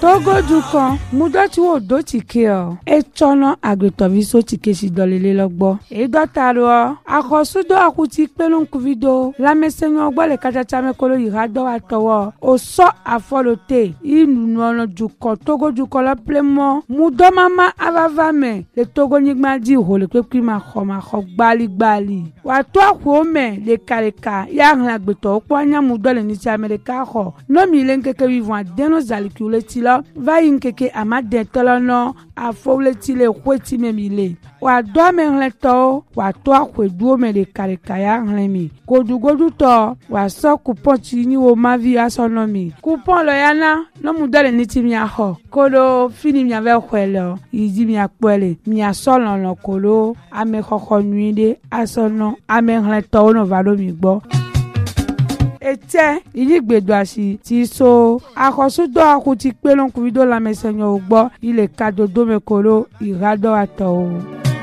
Togo dukan mudoti wo do tike o etono agbetoviso tike si dolele logbo e dotaro akosudo akuti pelun kuvido la mesenyo ogbo le kachacha mekolo irado atowo o so afolote inu ono dukan Togo dukan la plemo mudo mama avavame le Togo nigma di ho le pepi ma kho gbali wa to akwo me le kaleka ya hlan agbeto opo anya mudo le ni ti America ho no mi le nkeke vivant deno zalikule ti lo va yinkeke amade tolono afowleti le kweti memile wa do me hleto wa to akwedu me le kaleka ya hlenmi godugodu to wa so coupon ti ni wo mavi asonomi coupon lo yana no mudo le ni ti mi aho kolo fini mi ave kwelo yidi mi akpele mi asolon kolo ame khokho nuide asono ame hleto no valo mi gbo ete iligbedo asi ti so akosudo akuti pelon kuvido la mesenyo ogbo ile kadodo mekolo irado ato